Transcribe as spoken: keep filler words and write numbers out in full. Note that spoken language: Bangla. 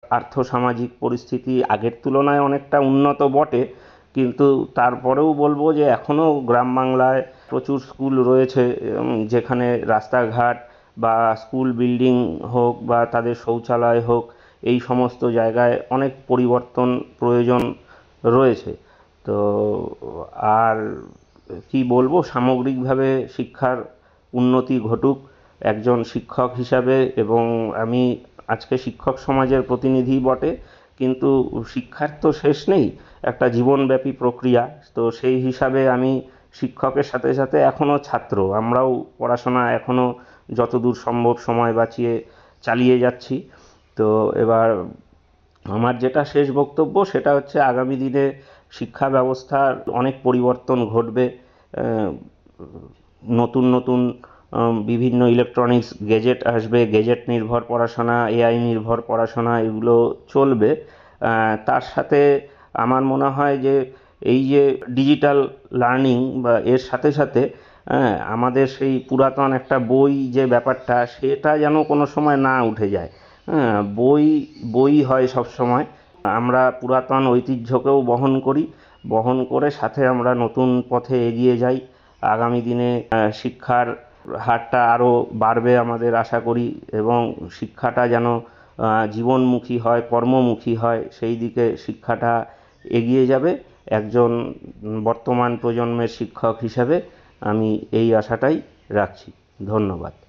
আর্থসামাজিক পরিস্থিতি আগের তুলনায় অনেকটা উন্নত বটে, কিন্তু তারপরেও বলবো যে এখনও গ্রাম বাংলায় প্রচুর স্কুল রয়েছে যেখানে রাস্তাঘাট বা স্কুল বিল্ডিং হোক বা তাদের শৌচালয় হোক, এই সমস্ত জায়গায় অনেক পরিবর্তন প্রয়োজন রয়েছে। তো আর কি বলবো, সামগ্রিকভাবে শিক্ষার উন্নতি ঘটুক একজন শিক্ষক হিসাবে। এবং আমি আজকে শিক্ষক সমাজের প্রতিনিধি বটে, কিন্তু শিক্ষার তো শেষ নেই, একটা জীবনব্যাপী প্রক্রিয়া। তো সেই হিসাবে আমি শিক্ষকের সাথে সাথে এখনও ছাত্র, আমরাও পড়াশোনা এখনও যতদূর সম্ভব সময় বাঁচিয়ে চালিয়ে যাচ্ছি। তো এবার আমার যেটা শেষ বক্তব্য সেটা হচ্ছে আগামী দিনে শিক্ষা ব্যবস্থার অনেক পরিবর্তন ঘটবে। নতুন নতুন বিভিন্ন ইলেকট্রনিক্স গেজেট আসবে, গেজেট নির্ভর পড়াশোনা, এআই নির্ভর পড়াশোনা এগুলো চলবে। তার সাথে আমার মনে হয় যে এই যে ডিজিটাল লার্নিং বা এর সাথে সাথে হ্যাঁ আমাদের সেই পুরাতন একটা বই যে ব্যাপারটা, সেটা যেন কোনো সময় না উঠে যায়। হ্যাঁ, বই বই হয় সব সময়। আমরা পুরাতন ঐতিহ্যকেও বহন করি, বহন করে সাথে আমরা নতুন পথে এগিয়ে যাই। আগামী দিনে শিক্ষার হারটা আরও বাড়বে আমাদের আশা করি, এবং শিক্ষাটা যেন জীবনমুখী হয়, কর্মমুখী হয়, সেই দিকে শিক্ষাটা এগিয়ে যাবে। একজন বর্তমান প্রজন্মের শিক্ষক হিসাবে আমি এই আশাটাই রাখছি। ধন্যবাদ।